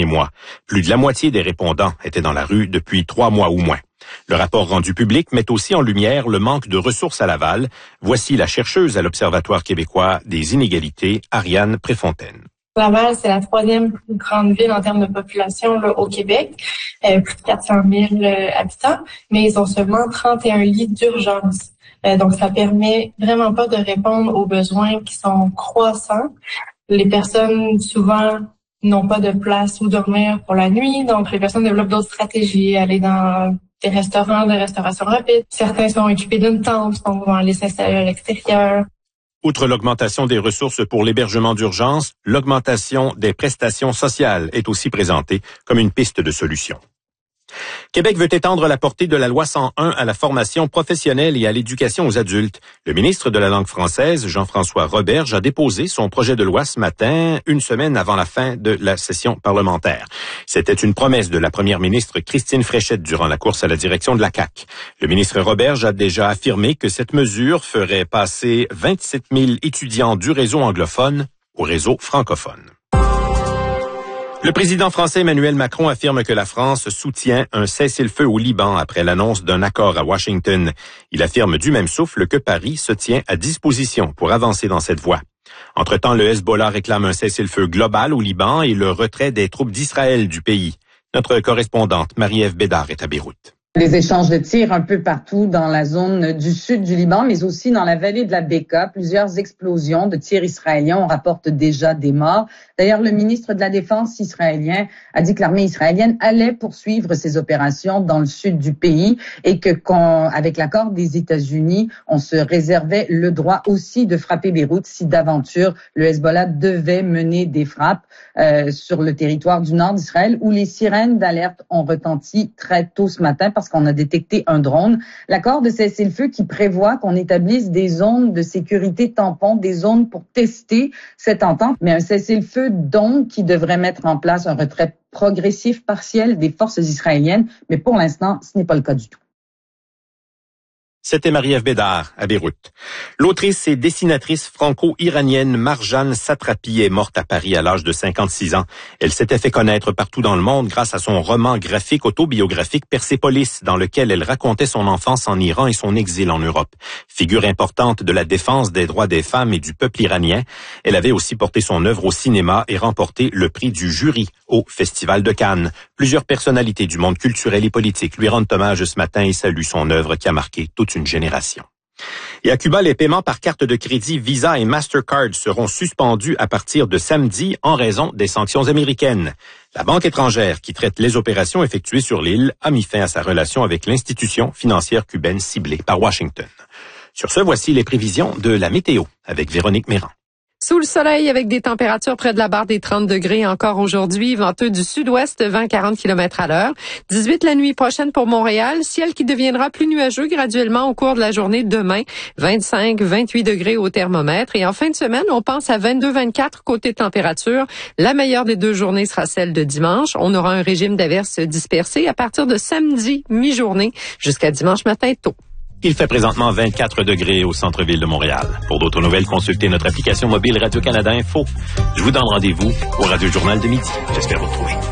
derniers mois. Plus de la moitié des répondants étaient dans la rue depuis 3 mois ou moins. Le rapport rendu public met aussi en lumière le manque de ressources à Laval. Voici la chercheuse à l'Observatoire québécois des inégalités, Ariane Préfontaine. Laval, c'est la 3e plus grande ville en termes de population là, au Québec, plus de 400 000 habitants, mais ils ont seulement 31 lits d'urgence. Donc, ça permet vraiment pas de répondre aux besoins qui sont croissants. Les personnes, souvent, n'ont pas de place où dormir pour la nuit, donc les personnes développent d'autres stratégies, aller dans des restaurants de restauration rapide. Certains sont équipés d'une tente, donc vont aller s'installer à l'extérieur. Outre l'augmentation des ressources pour l'hébergement d'urgence, l'augmentation des prestations sociales est aussi présentée comme une piste de solution. Québec veut étendre la portée de la loi 101 à la formation professionnelle et à l'éducation aux adultes. Le ministre de la langue française, Jean-François Roberge, a déposé son projet de loi ce matin, une semaine avant la fin de la session parlementaire. C'était une promesse de la première ministre Christine Fréchette durant la course à la direction de la CAQ. Le ministre Roberge a déjà affirmé que cette mesure ferait passer 27 000 étudiants du réseau anglophone au réseau francophone. Le président français Emmanuel Macron affirme que la France soutient un cessez-le-feu au Liban après l'annonce d'un accord à Washington. Il affirme du même souffle que Paris se tient à disposition pour avancer dans cette voie. Entre-temps, le Hezbollah réclame un cessez-le-feu global au Liban et le retrait des troupes d'Israël du pays. Notre correspondante Marie-Ève Bédard est à Beyrouth. Les échanges de tirs un peu partout dans la zone du sud du Liban, mais aussi dans la vallée de la Beka. Plusieurs explosions de tirs israéliens. On rapporte déjà des morts. D'ailleurs, le ministre de la Défense israélien a dit que l'armée israélienne allait poursuivre ses opérations dans le sud du pays et que, avec l'accord des États-Unis, on se réservait le droit aussi de frapper Beyrouth si d'aventure le Hezbollah devait mener des frappes sur le territoire du nord d'Israël où les sirènes d'alerte ont retenti très tôt ce matin parce qu'on a détecté un drone. L'accord de cessez-le-feu qui prévoit qu'on établisse des zones de sécurité tampons, des zones pour tester cette entente, mais un cessez-le-feu donc qui devrait mettre en place un retrait progressif partiel des forces israéliennes, mais pour l'instant, ce n'est pas le cas du tout. C'était Marie-Ève Bédard à Beyrouth. L'autrice et dessinatrice franco-iranienne Marjane Satrapi est morte à Paris à l'âge de 56 ans. Elle s'était fait connaître partout dans le monde grâce à son roman graphique autobiographique Persépolis, dans lequel elle racontait son enfance en Iran et son exil en Europe. Figure importante de la défense des droits des femmes et du peuple iranien, elle avait aussi porté son œuvre au cinéma et remporté le prix du jury au Festival de Cannes. Plusieurs personnalités du monde culturel et politique lui rendent hommage ce matin et saluent son œuvre qui a marqué toute une génération. Et à Cuba, les paiements par carte de crédit Visa et Mastercard seront suspendus à partir de samedi en raison des sanctions américaines. La banque étrangère qui traite les opérations effectuées sur l'île a mis fin à sa relation avec l'institution financière cubaine ciblée par Washington. Sur ce, voici les prévisions de la météo avec Véronique Méran. Sous le soleil avec des températures près de la barre des 30 degrés encore aujourd'hui, venteux du sud-ouest, 20-40 km à l'heure. 18 la nuit prochaine pour Montréal, ciel qui deviendra plus nuageux graduellement au cours de la journée demain. 25-28 degrés au thermomètre. Et en fin de semaine, on pense à 22-24 côté température. La meilleure des deux journées sera celle de dimanche. On aura un régime d'averses dispersées à partir de samedi mi-journée jusqu'à dimanche matin tôt. Il fait présentement 24 degrés au centre-ville de Montréal. Pour d'autres nouvelles, consultez notre application mobile Radio-Canada Info. Je vous donne rendez-vous au Radio Journal de midi. J'espère vous retrouver.